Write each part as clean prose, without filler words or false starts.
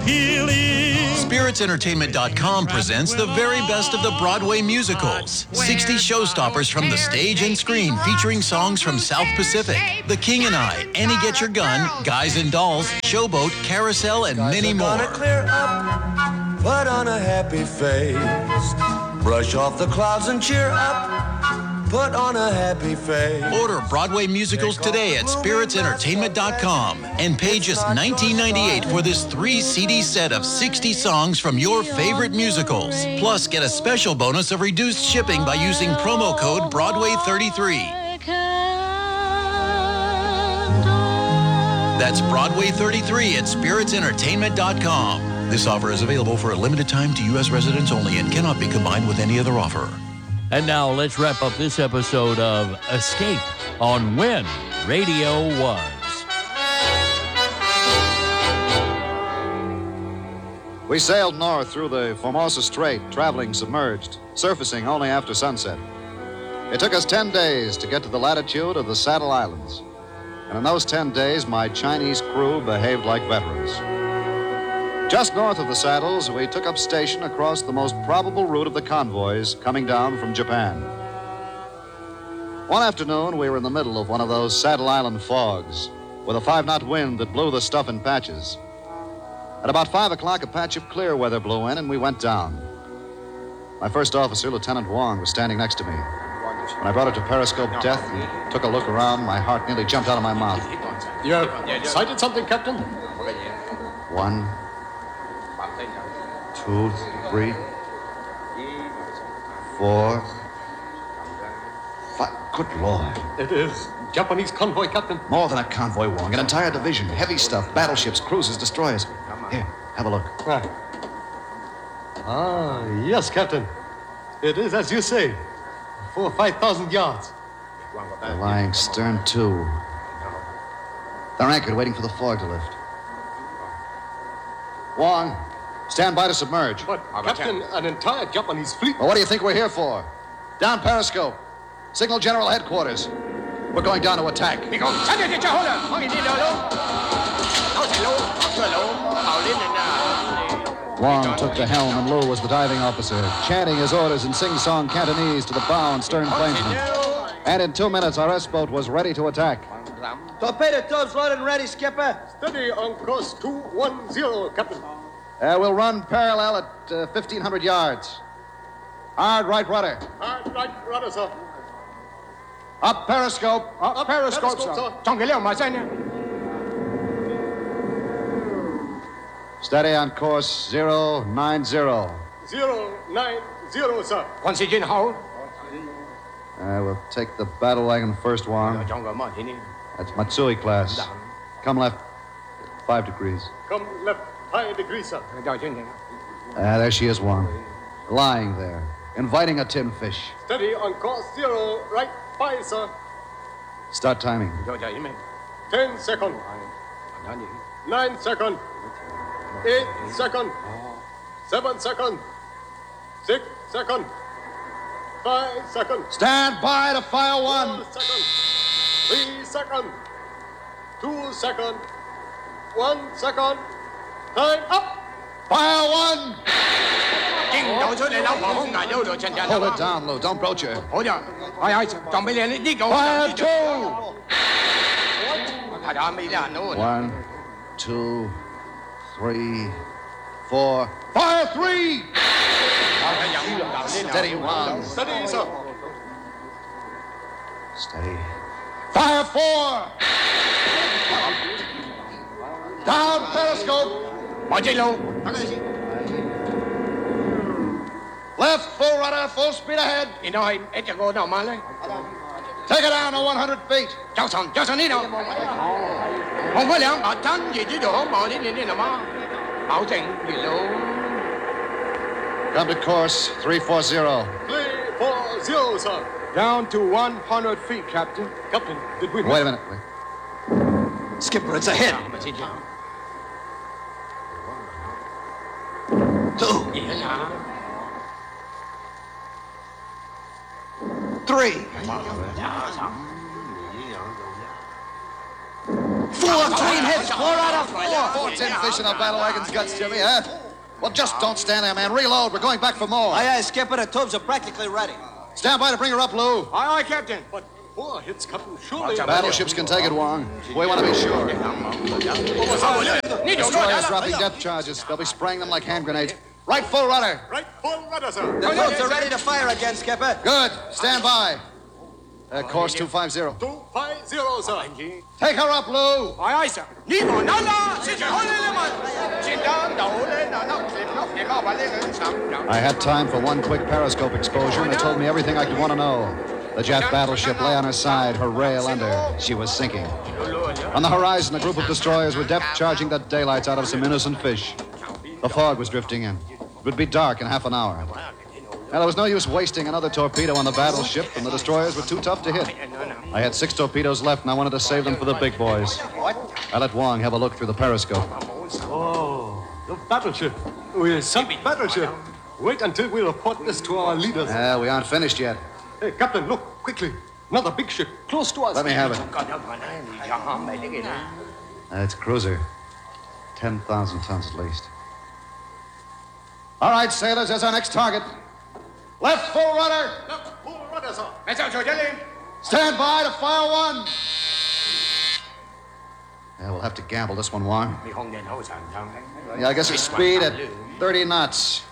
SpiritsEntertainment.com presents the very best of the Broadway musicals. 60 showstoppers from the stage and screen featuring songs from South Pacific, The King and I, Annie Get Your Gun, Guys and Dolls, Showboat, Carousel, and many more. Clear up, put on a happy face, brush off the clouds and cheer up. Put on a happy face. Order Broadway musicals today at SpiritsEntertainment.com and pay just $19.98 for this 3-CD set of 60 songs from your favorite musicals. Plus, get a special bonus of reduced shipping by using promo code Broadway33. That's Broadway33 at SpiritsEntertainment.com. This offer is available for a limited time to U.S. residents only and cannot be combined with any other offer. And now let's wrap up this episode of Escape on When Radio Was. We sailed north through the Formosa Strait, traveling submerged, surfacing only after sunset. It took us 10 days to get to the latitude of the Saddle Islands. And in those 10 days, my Chinese crew behaved like veterans. Just north of the Saddles, we took up station across the most probable route of the convoys coming down from Japan. One afternoon, we were in the middle of one of those Saddle Island fogs with a 5-knot wind that blew the stuff in patches. At about 5 o'clock, a patch of clear weather blew in, and we went down. My first officer, Lieutenant Wong, was standing next to me. When I brought her to periscope death and took a look around, my heart nearly jumped out of my mouth. You have sighted something, Captain? 1, 2, 3, 4, 5. Good Lord. It is Japanese convoy, Captain. More than a convoy, Wong. An entire division. Heavy stuff. Battleships, cruisers, destroyers. Here, have a look. Yes, Captain. It is as you say. 4,000 or 5,000 yards. They're lying stern to. They're anchored, waiting for the fog to lift. Wong, stand by to submerge. But, Captain, an entire Japanese fleet... Well, what do you think we're here for? Down periscope. Signal General Headquarters. We're going down to attack. Wong took the helm and Lou was the diving officer, chanting his orders in sing-song Cantonese to the bow and stern planesmen. And in 2 minutes, our S-boat was ready to attack. Torpedo tubs loaded and ready, Skipper. Steady on course 210, Captain. We'll run parallel at 1,500 yards. Hard right rudder. Hard right rudder, sir. Up periscope. Up periscope, sir. Steady on course 090. 090, sir. We'll take the battle wagon first, Wong. That's Matsui class. Come left, 5 degrees. Come left, 5 degrees, sir. There she is, Wong. Lying there, inviting a tin fish. Steady on course 0, right 5, sir. Start timing. 10 seconds. 9 seconds. 8 seconds. 7 seconds. 6 seconds. 5 seconds. Stand by to fire 1. 4 seconds. 3 seconds. 2 seconds. 1 second. Time up. Fire 1. Hold it down, Lou. Don't broach her. Fire 2. 1, 2, 3, 4. Fire 3. Steady, Wong. Steady, sir. Steady. Fire 4. Down periscope. Left full rudder, full speed ahead. Take it down to 100 feet. Come to course 340. 340, sir. Down to 100 feet, Captain. Captain, did we... Wait a minute. Skipper, it's ahead. 2. 3. 4 clean hits, 4 out of 4. 4 tin fish in a battle wagon's guts, Jimmy, huh? Well, just don't stand there, man. Reload. We're going back for more. Aye, aye, Skipper. The tubs are practically ready. Stand by to bring her up, Lou. Aye, aye, Captain. But 4 hits, Captain. Surely. Battleships can take it, Wong. We want to be sure. Destroyers dropping depth charges. They'll be spraying them like hand grenades. Right full rudder. Right full rudder, sir. The tubs are ready to fire again, Skipper. Good. Stand by. Course 250. 250, sir. Take her up, Lou. Aye, aye, sir. I had time for one quick periscope exposure, and it told me everything I could want to know. The Jap battleship lay on her side, her rail under. She was sinking. On the horizon, a group of destroyers were depth charging the daylights out of some innocent fish. The fog was drifting in. It would be dark in half an hour. Now, there was no use wasting another torpedo on the battleship, and the destroyers were too tough to hit. I had 6 torpedoes left, and I wanted to save them for the big boys. I let Wong have a look through the periscope. Oh, the battleship. We'll sunk battleship. Wait until we report this to our leaders. We aren't finished yet. Hey, Captain, look, quickly. Another big ship, close to us. Let me have it. It's a cruiser. 10,000 tons at least. All right, sailors, there's our next target. Left full rudder. Left full rudder, sir. Stand by to fire 1. Yeah, we'll have to gamble this one, Wong. Yeah, I guess it's speed at 30 knots.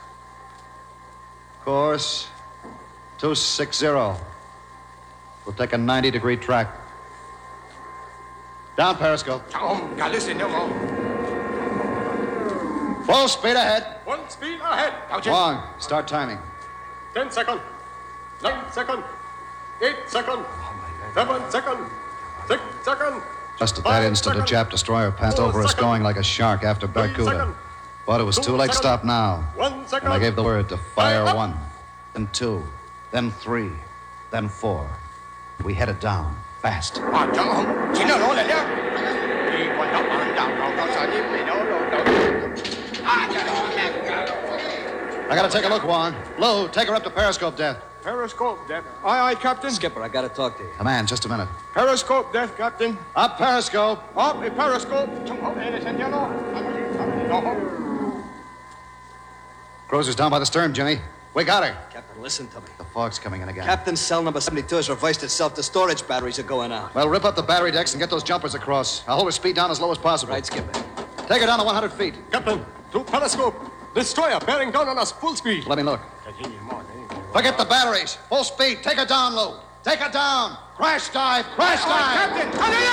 Course 260. We'll take a 90-degree track. Down periscope. Full speed ahead. 1 speed ahead. Wong, start timing. 10 seconds. 9 seconds. 8 seconds. 7 seconds. 6 seconds. Just at that instant, a Jap destroyer passed over us going like a shark after Barracuda. But it was too late to stop now. 1 second. And I gave the word to fire 1, then 2, then 3, then 4. We headed down, fast. I gotta take a look, Wong. Lou, take her up to periscope depth. Periscope depth. Aye, aye, Captain. Skipper, I gotta talk to you. Come on, just a minute. Periscope depth, Captain. Up periscope. Up a periscope. Cruiser's down by the stern, Jimmy. We got her. Captain, listen to me. The fog's coming in again. Captain's cell number 72 has reversed itself. The storage batteries are going out. Well, rip up the battery decks and get those jumpers across. I'll hold her speed down as low as possible. Right, Skipper. Take her down to 100 feet. Captain, to periscope. Destroyer bearing down on us full speed. Let me look. Forget the batteries. Full speed. Take her down, Lou. Take her down. Crash dive. Crash dive. Captain!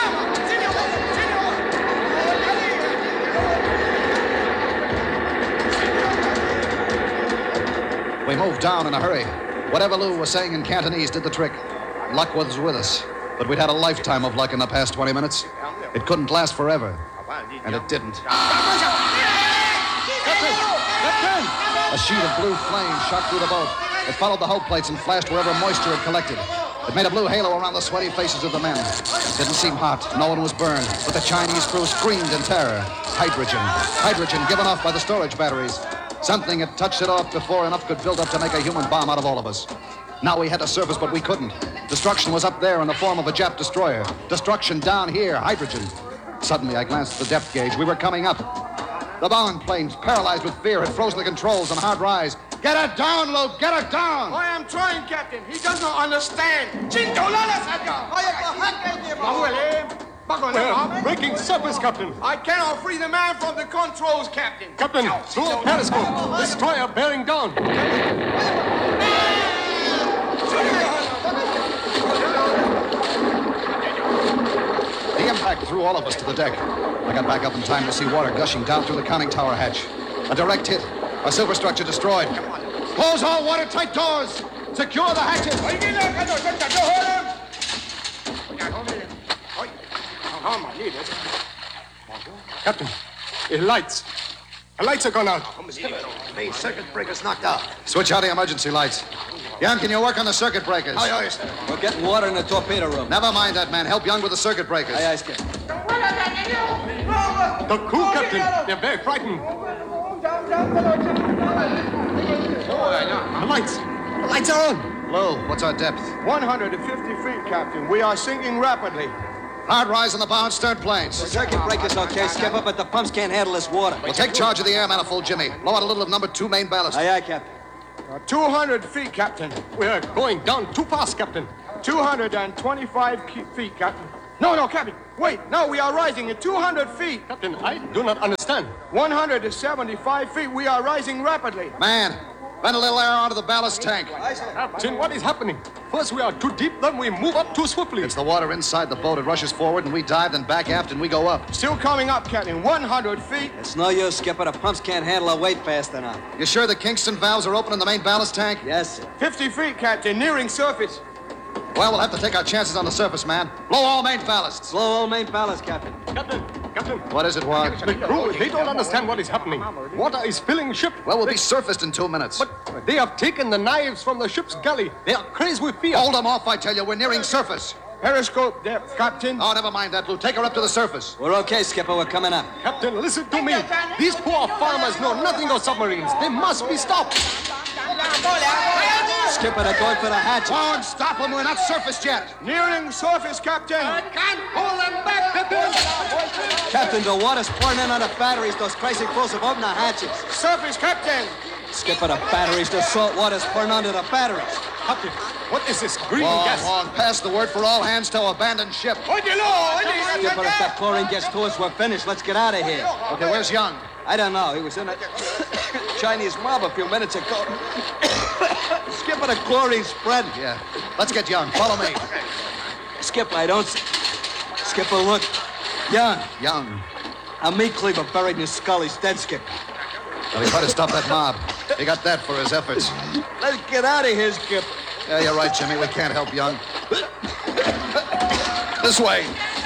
We moved down in a hurry. Whatever Lou was saying in Cantonese did the trick. Luck was with us. But we'd had a lifetime of luck in the past 20 minutes. It couldn't last forever. And it didn't. Captain! A sheet of blue flame shot through the boat. It followed the hull plates and flashed wherever moisture had collected. It made a blue halo around the sweaty faces of the men. It didn't seem hot. No one was burned. But the Chinese crew screamed in terror. Hydrogen. Hydrogen given off by the storage batteries. Something had touched it off before enough could build up to make a human bomb out of all of us. Now we had to surface, but we couldn't. Destruction was up there in the form of a Jap destroyer. Destruction down here, hydrogen. Suddenly, I glanced at the depth gauge. We were coming up. The bombing planes, paralyzed with fear, had frozen the controls on hard rise. Get her down, Lou! Get her down! I am trying, Captain. He does not understand. We're breaking surface, Captain. I cannot free the man from the controls, Captain. Captain, through a periscope. Destroyer bearing down. The impact threw all of us to the deck. I got back up in time to see water gushing down through the conning tower hatch. A direct hit. A superstructure destroyed. Close all watertight doors. Secure the hatches. Captain, the lights. The lights are gone out. Main circuit breaker's knocked out. Switch out the emergency lights. Young, can you work on the circuit breakers? Aye, aye, sir. We're getting water in the torpedo room. Never mind that, man. Help Young with the circuit breakers. Aye, aye, Skipper. The crew, Captain, they're very frightened. The lights. The lights are on. Lou, what's our depth? 150 feet, Captain. We are sinking rapidly. Hard rise on the bow and stern planes. The circuit breaker's okay, Skipper, but the pumps can't handle this water. We'll take charge of the air manifold, Jimmy. Blow out a little of number 2 main ballast. Aye, aye, Captain. 200 feet, Captain. We're going down too fast, Captain. 225 feet, Captain. No, Captain. Wait, no, we are rising at 200 feet. Captain, I do not understand. 175 feet, we are rising rapidly. Man, vent a little air onto the ballast tank. Captain, what is happening? First we are too deep, then we move up too swiftly. It's the water inside the boat. It rushes forward, and we dive, then back aft, and we go up. Still coming up, Captain. 100 feet. It's no use, Skipper. The pumps can't handle our weight fast enough. You sure the Kingston valves are open in the main ballast tank? Yes, sir. 50 feet, Captain. Nearing surface. Well, we'll have to take our chances on the surface, man. Blow all main ballasts. Slow all main ballast, Captain. Captain. What is it, Ward? The crew, they don't understand what is happening. Water is filling the ship. Well, we'll be surfaced in 2 minutes. But they have taken the knives from the ship's galley. They are crazed with fear. Hold them off, I tell you. We're nearing surface. Periscope depth, Captain. Oh, never mind that, Lou. Take her up to the surface. We're okay, Skipper. We're coming up. Captain, listen to me. These poor farmers know nothing of submarines. They must be stopped. Skipper, they're going for the hatches. Ward, stop them. We're not surfaced yet. Nearing surface, Captain. Can't pull them back, Captain. Captain, the water's pouring in on the batteries. Those crazy crews have opened the hatches. Surface, Captain. Skipper, the batteries, the salt water's pouring onto the batteries. Captain, what is this green Wong, gas? Wong, pass the word for all hands to abandon ship. Skipper, if that chlorine gets to us, we're finished. Let's get out of here. Okay, where's Young? I don't know. He was in a Chinese mob a few minutes ago. Skipper, the chlorine's spreading. Yeah. Let's get Young. Follow me. Skipper, I don't see... Skipper, look. Young. Young. A meat cleaver buried in his skull. He's dead, Skipper. Well, he tried to stop that mob. He got that for his efforts. Let's get out of here, Skipper. Yeah, you're right, Jimmy. We can't help Young. This way.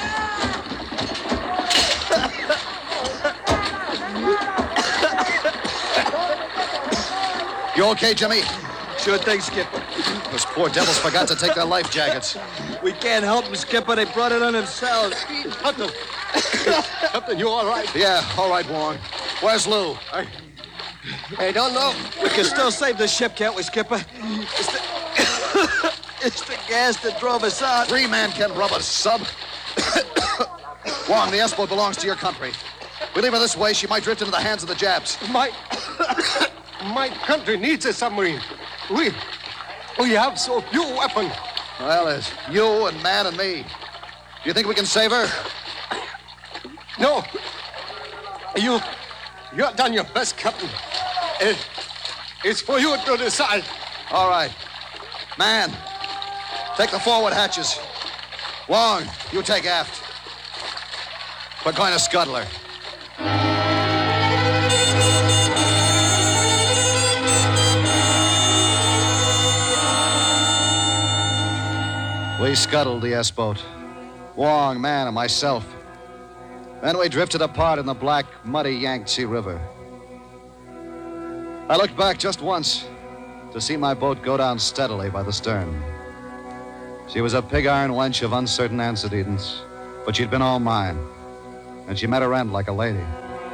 You okay, Jimmy? Sure thing, Skipper. Those poor devils forgot to take their life jackets. We can't help them, Skipper. They brought it on themselves. Captain. Captain, you all right? Yeah, all right, Wong. Where's Lou? I don't know. We can still save the ship, can't we, Skipper? It's the gas that drove us out. 3 man can rub a sub. Wong, the S-boat belongs to your country. We leave her this way, she might drift into the hands of the Japs. My country needs a submarine. We have so few weapons. Well, there's you and Man and me. Do you think we can save her? No. You have done your best, Captain. It's for you to decide. All right. Man, take the forward hatches. Wong, you take aft. We're going to scuttle her. We scuttled the S-boat. Wong, Man, and myself. Then we drifted apart in the black, muddy Yangtze River. I looked back just once to see my boat go down steadily by the stern. She was a pig-iron wench of uncertain antecedents, but she'd been all mine, and she met her end like a lady.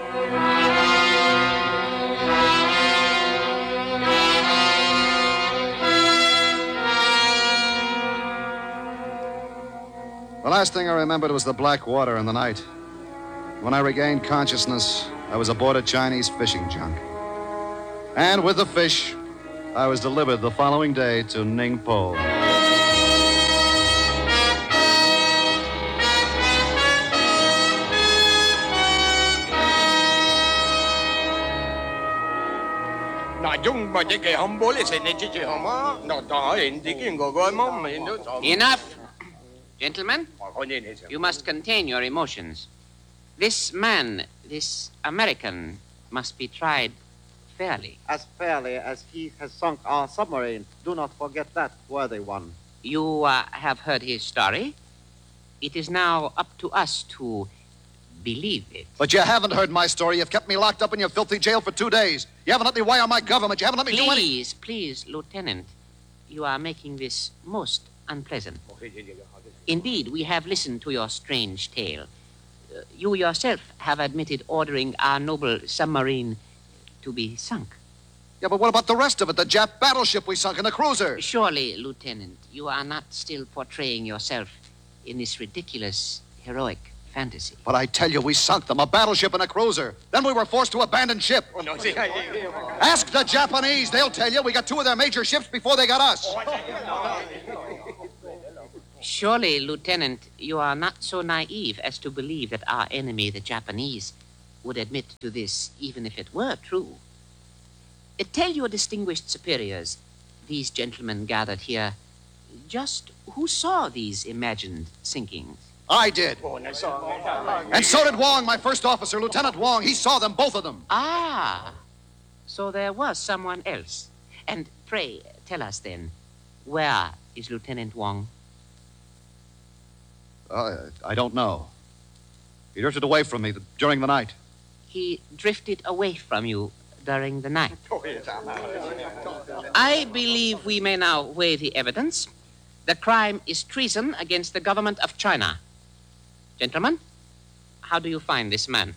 The last thing I remembered was the black water in the night. When I regained consciousness, I was aboard a Chinese fishing junk. And with the fish, I was delivered the following day to Ningpo. Enough! Gentlemen, you must contain your emotions. This man, this American, must be tried fairly. As fairly as he has sunk our submarine. Do not forget that, worthy one. You have heard his story. It is now up to us to believe it. But you haven't heard my story. You've kept me locked up in your filthy jail for 2 days. You haven't let me wire my government. You haven't let me do anything. Please, Lieutenant. You are making this most unpleasant. Indeed, we have listened to your strange tale. You yourself have admitted ordering our noble submarine to be sunk. Yeah, but what about the rest of it? The Jap battleship we sunk and the cruiser? Surely, Lieutenant, you are not still portraying yourself in this ridiculous, heroic fantasy. But I tell you, we sunk them, a battleship and a cruiser. Then we were forced to abandon ship. Ask the Japanese. They'll tell you we got 2 of their major ships before they got us. Surely, Lieutenant, you are not so naive as to believe that our enemy, the Japanese, would admit to this even if it were true. Tell your distinguished superiors, these gentlemen gathered here, just who saw these imagined sinkings? I did. And so did Wong, my first officer, Lieutenant Wong. He saw them, both of them. Ah, so there was someone else. And pray, tell us then, where is Lieutenant Wong? I don't know. He drifted away from me during the night. He drifted away from you during the night. I believe we may now weigh the evidence. The crime is treason against the government of China. Gentlemen, how do you find this man?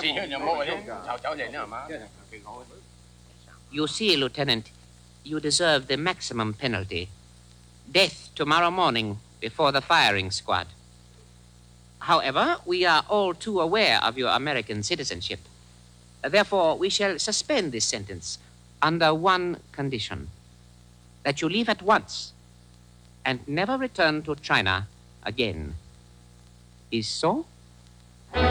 You see, Lieutenant, you deserve the maximum penalty. Death tomorrow morning before the firing squad. However, we are all too aware of your American citizenship. Therefore, we shall suspend this sentence under one condition: that you leave at once and never return to China again. Is so?